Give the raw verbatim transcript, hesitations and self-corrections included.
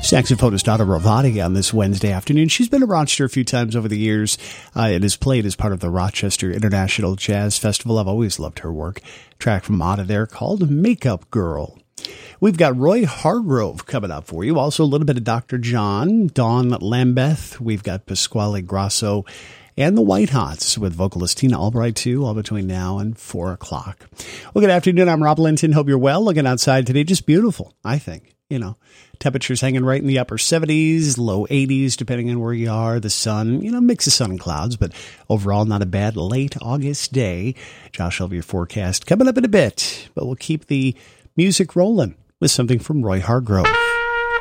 Saxophonist Donna Ravati on this Wednesday afternoon. She's been to Rochester a few times over the years uh, and has played as part of the Rochester International Jazz Festival. I've always loved her work. Track from out of there called Makeup Girl. We've got Roy Hargrove coming up for you. Also a little bit of Doctor John, Dawn Lambeth. We've got Pasquale Grasso and the White Hots with vocalist Tina Albright, too, all between now and four o'clock. Well, good afternoon. I'm Rob Linton. Hope you're well. Looking outside today, just beautiful, I think. You know, temperatures hanging right in the upper seventies, low eighties, depending on where you are. The sun, you know, mix of sun and clouds, but overall not a bad late August day. Josh will have your forecast coming up in a bit, but we'll keep the music rolling with something from Roy Hargrove.